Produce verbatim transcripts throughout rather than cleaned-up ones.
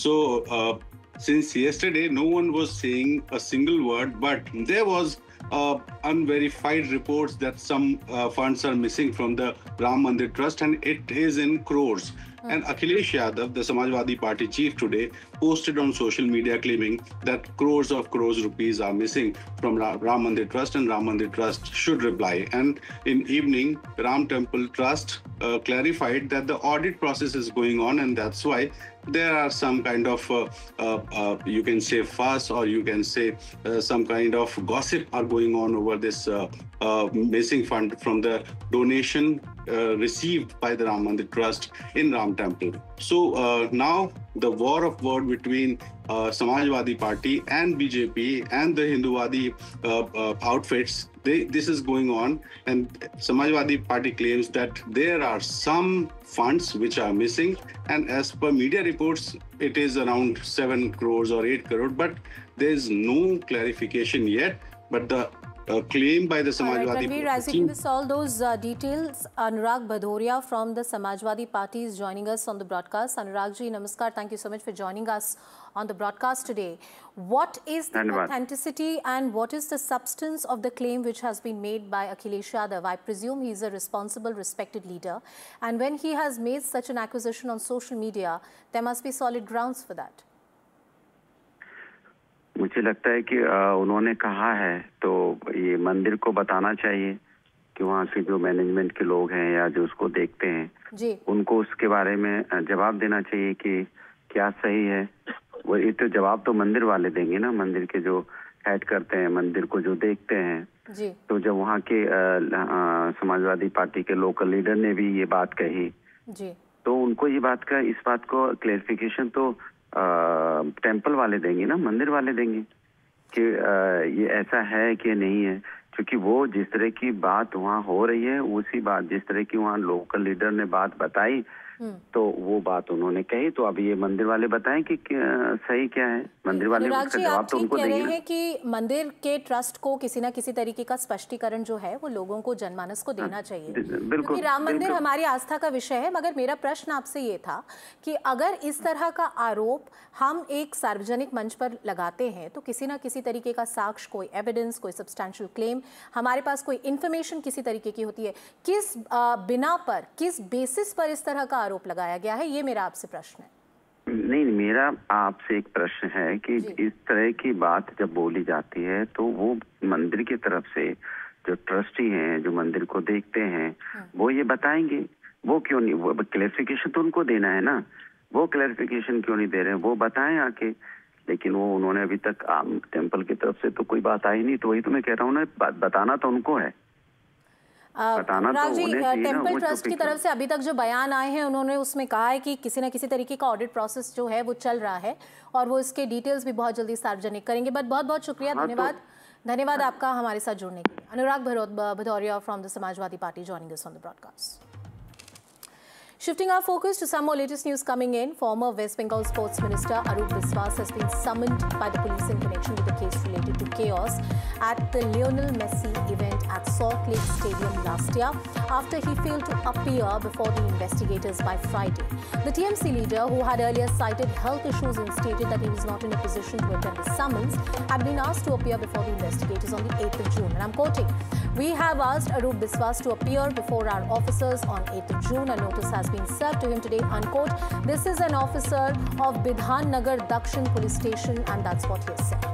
So uh, since yesterday, no one was saying a single word, but there was uh, unverified reports that some uh, funds are missing from the Ram Mandir Trust, and it is in crores. Hmm. And Akhilesh Yadav, the Samajwadi Party chief today, posted on social media claiming that crores of crores rupees are missing from Ram Mandir Trust, and Ram Mandir Trust should reply. And in evening, Ram Temple Trust uh, clarified that the audit process is going on, and that's why there are some kind of, uh, uh, uh, you can say fuss, or you can say uh, some kind of gossip are going on over this uh, uh, missing fund from the donation uh, received by the Ram Mandir Trust in Ram Temple. So uh, now the war of word between uh, Samajwadi Party and B J P and the Hindutva uh, uh, outfits, they, this is going on, and Samajwadi Party claims that there are some funds which are missing, and as per media reports, it is around seven crores or eight crores, but there is no clarification yet. But the uh, claim by the Samajwadi Party... Ranveer, as you give us all those uh, details, Anurag Bhadoria from the Samajwadi Party is joining us on the broadcast. Anurag ji, namaskar. Thank you so much for joining us on the broadcast today. What is the Dhanbad. authenticity and what is the substance of the claim which has been made by Akhilesh Yadav? I presume he is a responsible, respected leader. And when he has made such an accusation on social media, there must be solid grounds for that. मुझे लगता है कि उन्होंने कहा है तो ये मंदिर को बताना चाहिए कि वहाँ के जो मैनेजमेंट के लोग हैं या जो उसको देखते हैं जी, उनको उसके बारे में जवाब देना चाहिए कि क्या सही है। वो ये तो जवाब तो मंदिर वाले देंगे ना, मंदिर के जो हेड करते हैं, मंदिर को जो देखते हैं जी। तो जब वहाँ के समाजवादी पार्टी के लोकल लीडर ने भी ये बात कही जी, तो उनको ये बात का इस बात को क्लेरिफिकेशन तो टेंपल वाले देंगे ना, मंदिर वाले देंगे कि आ, ये ऐसा है कि नहीं है, क्योंकि वो जिस तरह की बात वहाँ हो रही है उसी बात जिस तरह की वहाँ लोकल लीडर ने बात बताई तो वो बात उन्होंने कही। तो अब ये मंदिर वाले बताएं कि सही क्या है, मंदिर वाले उसका जवाब तो उनको देंगे। कह रहे हैं कि मंदिर के ट्रस्ट को किसी ना किसी तरीके का स्पष्टीकरण जो है वो लोगों को जनमानस को देना चाहिए, क्योंकि राम मंदिर हमारी आस्था का विषय है। मगर मेरा प्रश्न आपसे ये था कि अगर इस तरह का आरोप हम एक सार्वजनिक मंच पर लगाते हैं तो किसी ना किसी तरीके का साक्ष्य, कोई एविडेंस, कोई सब्सटैंशियल क्लेम, हमारे पास कोई इन्फॉर्मेशन किसी तरीके की होती है, किस बिना पर, किस बेसिस पर इस तरह का आरोप लगाया गया है, ये मेरा आपसे प्रश्न है। नहीं, मेरा आपसे एक प्रश्न है कि इस तरह की बात जब बोली जाती है तो वो मंदिर की तरफ से जो ट्रस्टी हैं, जो मंदिर को देखते हैं, वो ये बताएंगे। वो क्यों नहीं, वो क्लैरिफिकेशन तो उनको देना है ना, वो क्लैरिफिकेशन क्यों नहीं दे रहे हैं, वो बताएं आके। लेकिन वो उन्होंने अभी तक टेम्पल की तरफ से तो कोई बात आई नहीं, तो वही तो मैं कह रहा हूँ ना, बताना तो उनको है। अनुराग जी, टेम्पल ट्रस्ट की तरफ से अभी तक जो बयान आए हैं उन्होंने उसमें कहा है कि किसी न किसी तरीके का ऑडिट प्रोसेस जो है वो चल रहा है और वो इसके डिटेल्स भी बहुत जल्दी सार्वजनिक करेंगे। बट बहुत बहुत शुक्रिया, धन्यवाद धन्यवाद आपका हमारे साथ जुड़ने के लिए। अनुराग Bhadauria from the Samajwadi party joining us on the broadcast. Shifting our focus to some more latest news coming in, former West Bengal Sports Minister Arup Biswas has been summoned by the police in connection with the case related to chaos at the Lionel Messi event at Salt Lake Stadium last year after he failed to appear before the investigators by Friday. The T M C leader, who had earlier cited health issues and stated that he was not in a position to attend the summons, had been asked to appear before the investigators on the eighth of June. And I'm quoting, "We have asked Arup Biswas to appear before our officers on eighth of June. A notice has been served to him today," unquote. This is an officer of Bidhan Nagar Dakshin police station, and that's what he has said.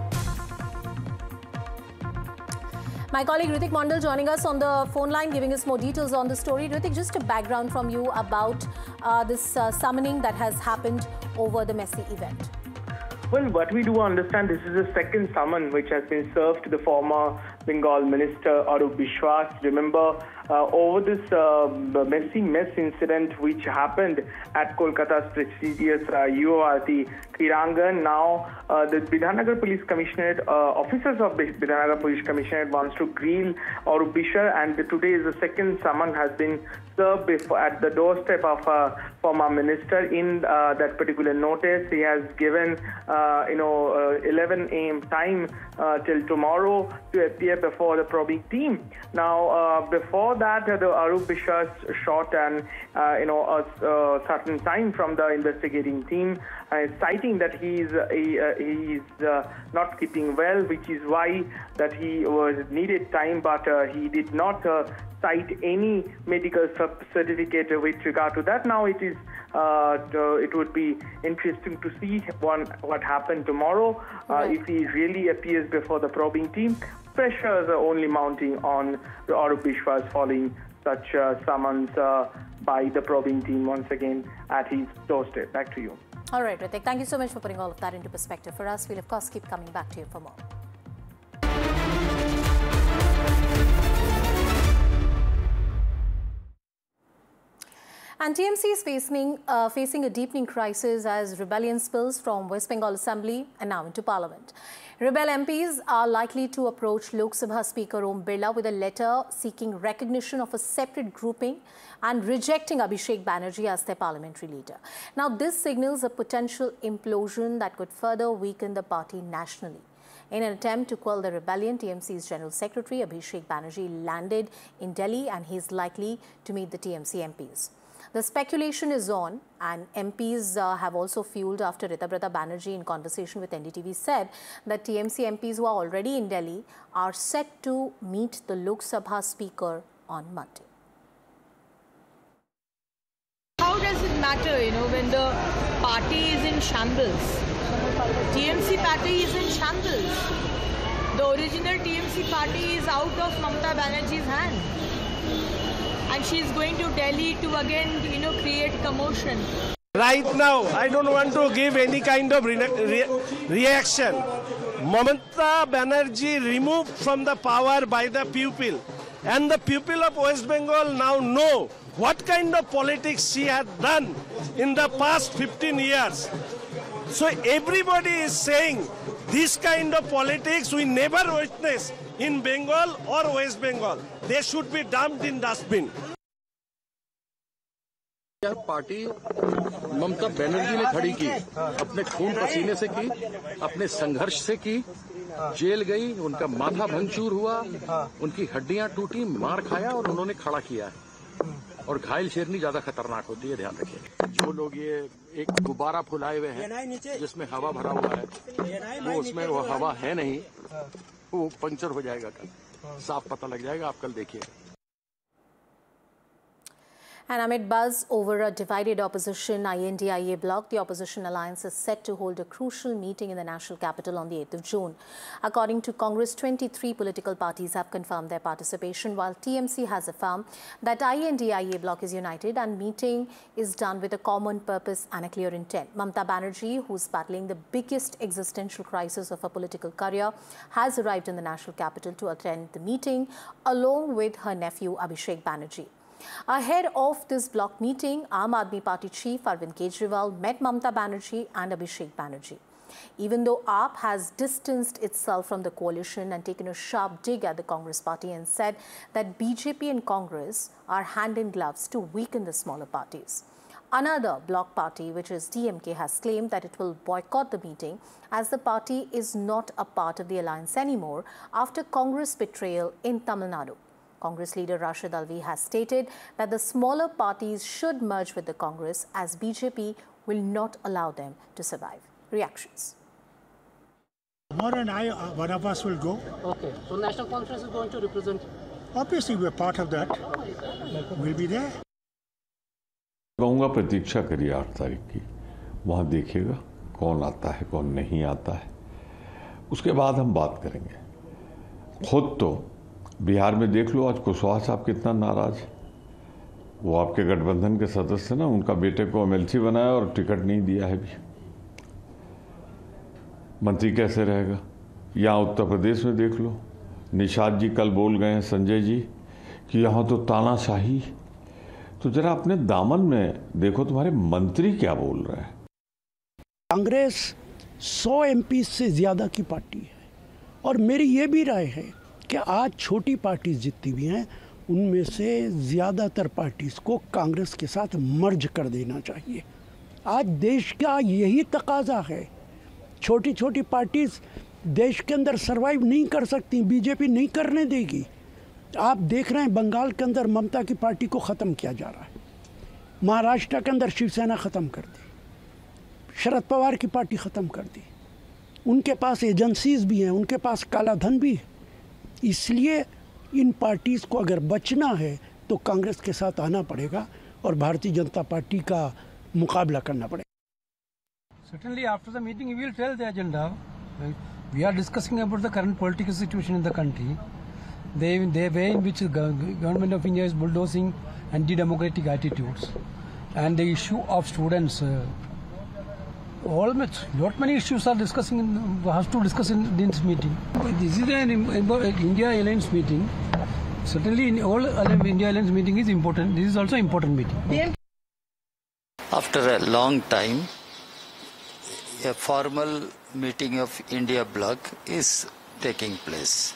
My colleague Ritik Mondal joining us on the phone line, giving us more details on the story. Ritik, just a background from you about uh, this uh, summoning that has happened over the Messi event. Well, what we do understand, this is the second summon which has been served to the former Bengal Minister Arup Biswas. Remember, uh, over this uh, Messi mess incident which happened at Kolkata's prestigious uh, U O R T Kirangan, now uh, the Bidhanagar Police Commissionerate, uh, officers of the Bidhanagar Police Commissionerate wants to grill Arup Biswas, and today is the second summon has been served before, at the doorstep of a former minister. In uh, that particular notice, he has given uh, you know uh, eleven A M time uh, till tomorrow to appear before the probing team. Now, uh, before that, uh, the Arup Biswas shot an uh, you know a, a certain time from the investigating team uh, citing that he is uh, he, uh, he is uh, not keeping well, which is why that he was needed time, but uh, he did not uh, cite any medical certificate with regard to that. Now it is uh, it would be interesting to see one, what happened tomorrow uh, right. if he really appears before the probing team. Pressures are only mounting on Arup Biswas following such uh, summons uh, by the probing team once again at his doorstep. Back to you. All right, Ritik, thank you so much for putting all of that into perspective for us. We'll, of course, keep coming back to you for more. And T M C is facing, uh, facing a deepening crisis as rebellion spills from West Bengal Assembly and now into Parliament. Rebel M Ps are likely to approach Lok Sabha Speaker Om Birla with a letter seeking recognition of a separate grouping and rejecting Abhishek Banerjee as their parliamentary leader. Now, this signals a potential implosion that could further weaken the party nationally. In an attempt to quell the rebellion, T M C's General Secretary Abhishek Banerjee landed in Delhi and he is likely to meet the T M C M Ps. The speculation is on, and M Ps uh, have also fueled after Ritabrata Banerjee, in conversation with N D T V, said that T M C M Ps who are already in Delhi are set to meet the Lok Sabha Speaker on Monday. How does it matter, you know, when the party is in shambles? T M C party is in shambles. The original T M C party is out of Mamata Banerjee's hand. And she is going to Delhi to again, you know, create commotion. Right now, I don't want to give any kind of re re reaction. Mamata Banerjee removed from the power by the people. And the people of West Bengal now know what kind of politics she had done in the past fifteen years. So everybody is saying this kind of politics we never witnessed in Bengal or West Bengal. They should be dumped in dustbin. यह party Mamata Banerjee ने खड़ी की, अपने खून पसीने से की, अपने संघर्ष से की, जेल गई, उनका माथा भंगचूर हुआ, उनकी हड्डियां टूटी, मार खाया और उन्होंने खड़ा किया है। और घायल शेरनी ज्यादा खतरनाक होती है, ध्यान रखिए। जो लोग ये एक गुब्बारा फुलाए हुए हैं जिसमें हवा भरा हुआ है, वो उसमें वो हवा है नहीं, वो पंक्चर हो जाएगा कल, साफ पता लग जाएगा, आप कल देखिए। And amid buzz over a divided opposition I N D I A bloc, the opposition alliance is set to hold a crucial meeting in the national capital on the eighth of June. According to Congress, twenty-three political parties have confirmed their participation, while T M C has affirmed that I N D I A bloc is united and meeting is done with a common purpose and a clear intent. Mamata Banerjee, who's battling the biggest existential crisis of her political career, has arrived in the national capital to attend the meeting along with her nephew Abhishek Banerjee. Ahead of this bloc meeting, Aam Aadmi Party chief Arvind Kejriwal met Mamata Banerjee and Abhishek Banerjee. Even though A A P has distanced itself from the coalition and taken a sharp dig at the Congress party and said that B J P and Congress are hand in gloves to weaken the smaller parties. Another bloc party, which is D M K, has claimed that it will boycott the meeting as the party is not a part of the alliance anymore after Congress betrayal in Tamil Nadu. Congress leader Rashid Alvi has stated that the smaller parties should merge with the Congress as B J P will not allow them to survive. Reactions. Tomorrow and I, uh, one of us will go. Okay, so National Conference is going to represent? Obviously, we're part of that. We'll be there. कहूँगा प्रतीक्षा करिए आठ तारीख की, वहाँ देखिएगा कौन आता है कौन नहीं आता है, उसके बाद हम बात करेंगे। खुद तो बिहार में देख लो आज कुशवाहा साहब कितना नाराज है, वो आपके गठबंधन के सदस्य ना, उनका बेटे को एम एल सी बनाया और टिकट नहीं दिया है भी, मंत्री कैसे रहेगा। यहाँ उत्तर प्रदेश में देख लो, निषाद जी कल बोल गए हैं, संजय जी, कि यहाँ तो तानाशाही। तो जरा अपने दामन में देखो तुम्हारे मंत्री क्या बोल रहे हैं। कांग्रेस सौ एम पी से ज़्यादा की पार्टी है और मेरी ये भी राय है कि आज छोटी पार्टीज जितनी भी हैं उनमें से ज़्यादातर पार्टीज़ को कांग्रेस के साथ मर्ज कर देना चाहिए। आज देश का यही तकाजा है। छोटी छोटी पार्टीज़ देश के अंदर सरवाइव नहीं कर सकती, बीजेपी नहीं करने देगी। आप देख रहे हैं बंगाल के अंदर ममता की पार्टी को ख़त्म किया जा रहा है, महाराष्ट्र के अंदर शिवसेना ख़त्म कर दी, शरद पवार की पार्टी ख़त्म कर दी। उनके पास एजेंसीज भी हैं, उनके पास काला धन भी है। इसलिए इन पार्टीज़ को अगर बचना है तो कांग्रेस के साथ आना पड़ेगा और भारतीय जनता पार्टी का मुकाबला करना पड़ेगा। Certainly after the meeting we will tell the agenda. We are discussing about the current political situation in the country. The, the way in which the government of India is bulldozing anti-democratic attitudes and the issue of students. Uh, all much, lot many issues are discussing in, has to discuss in this meeting. This is an India Alliance meeting. Certainly, in all India Alliance meeting is important. This is also important meeting. After a long time, a formal meeting of India Bloc is taking place.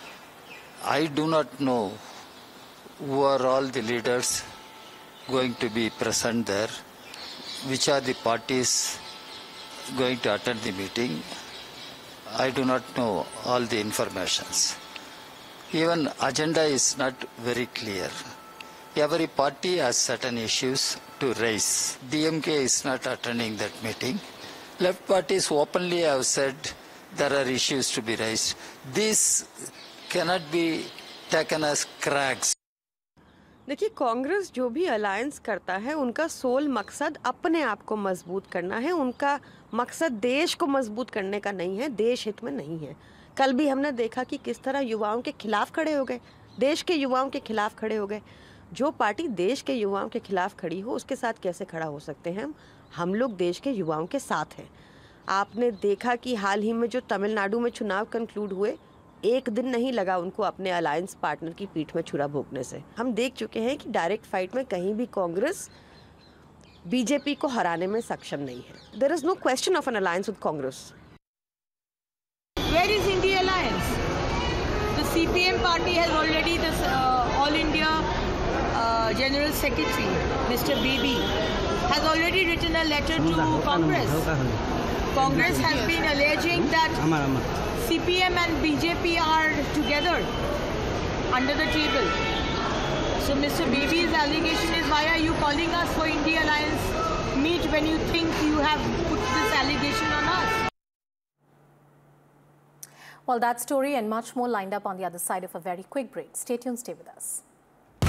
I do not know who are all the leaders going to be present there, which are the parties going to attend the meeting. I do not know all the informations. Even agenda is not very clear. Every party has certain issues to raise. D M K is not attending that meeting. Left parties openly have said there are issues to be raised. This cannot be taken as cracks. देखिए, कांग्रेस जो भी alliance करता है उनका soul मकसद अपने आप को मजबूत करना है। उनका मकसद देश को मजबूत करने का नहीं है, देश हित में नहीं है। कल भी हमने देखा कि किस तरह युवाओं के खिलाफ खड़े हो गए, देश के युवाओं के खिलाफ खड़े हो गए। जो पार्टी देश के युवाओं के खिलाफ खड़ी हो उसके साथ कैसे खड़ा हो सकते हैं हम हम लोग देश के युवाओं के साथ हैं। आपने देखा कि हाल ही में जो तमिलनाडु में चुनाव कंक्लूड हुए, एक दिन नहीं लगा उनको अपने अलायंस पार्टनर की पीठ में छुरा भोंकने से। हम देख चुके हैं कि डायरेक्ट फाइट में कहीं भी कांग्रेस बीजेपी को हराने में सक्षम नहीं है। There is no question of N alliance with Congress. Where is India Alliance? The C P M party has already, the uh, All India uh, General Secretary, Mister Bibi, has already written a letter to Congress. Congress has been alleging that C P M and B J P are together under the table. So Mister Bibi's allegation is, why are you calling us for India Alliance meet when you think you have put this allegation on us? Well, that story and much more lined up on the other side of a very quick break. Stay tuned, stay with us.